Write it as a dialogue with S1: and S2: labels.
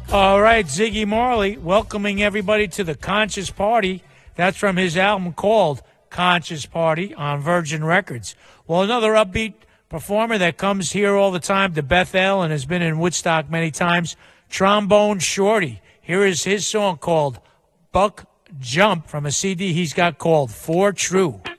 S1: All right, Ziggy Marley, welcoming everybody to the Conscious Party. That's from his album called Conscious Party on Virgin Records. Well, another upbeat performer that comes here all the time to Bethel and has been in Woodstock many times, Trombone Shorty. Here is his song called Buck Jump from a CD he's got called For True.